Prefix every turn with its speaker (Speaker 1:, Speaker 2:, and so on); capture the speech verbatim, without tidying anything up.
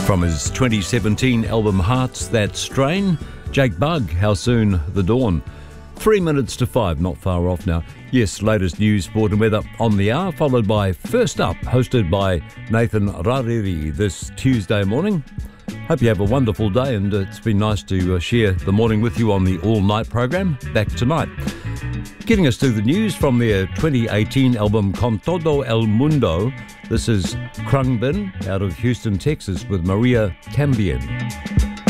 Speaker 1: From his twenty seventeen album Hearts That Strain, Jake Bugg, How Soon the Dawn. Three minutes to five, not far off now. Yes, latest news, sport and weather on the hour, followed by First Up, hosted by Nathan Rariri this Tuesday morning. Hope you have a wonderful day, and it's been nice to uh, share the morning with you on the all-night program. Back tonight. Getting us to the news from their twenty eighteen album Con Todo El Mundo, this is Krungbin out of Houston, Texas with Maria Cambian.